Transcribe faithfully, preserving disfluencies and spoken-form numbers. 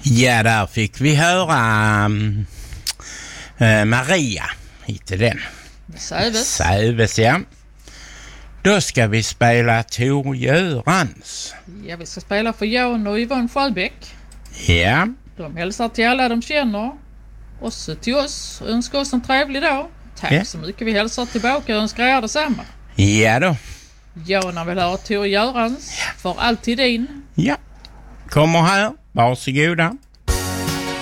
Ja, där fick vi höra um, uh, Maria, heter den. Säves. Säves, ja. Då ska vi spela Tor Görans. Ja, vi ska spela för Jan och Yvonne Sjöbäck. Ja. De hälsar till alla de känner. Och så till oss och önskar oss en trevlig dag. Tack ja. så mycket, vi hälsar tillbaka och önskar er detsamma. Ja då. Jana vill höra Tor Görans. Ja. För alltid din. Ja. Kommer här, varsågoda.